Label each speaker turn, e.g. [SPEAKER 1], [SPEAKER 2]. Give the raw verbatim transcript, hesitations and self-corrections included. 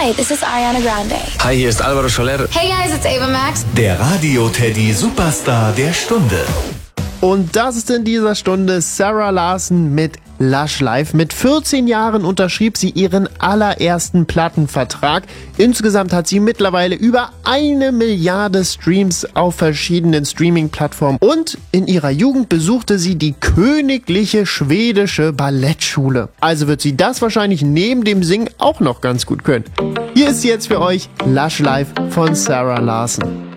[SPEAKER 1] Hi, this is Ariana Grande.
[SPEAKER 2] Hi, hier ist Alvaro Soler.
[SPEAKER 1] Hey guys, it's Ava Max.
[SPEAKER 3] Der Radio-Teddy Superstar der Stunde.
[SPEAKER 4] Und das ist in dieser Stunde Sarah Larsson mit Lush Life. Mit vierzehn Jahren unterschrieb sie ihren allerersten Plattenvertrag. Insgesamt hat sie mittlerweile über eine Milliarde Streams auf verschiedenen Streaming-Plattformen. Und in ihrer Jugend besuchte sie die Königliche Schwedische Ballettschule. Also wird sie das wahrscheinlich neben dem Singen auch noch ganz gut können. Hier ist jetzt für euch Lush Life von Sarah Larsson.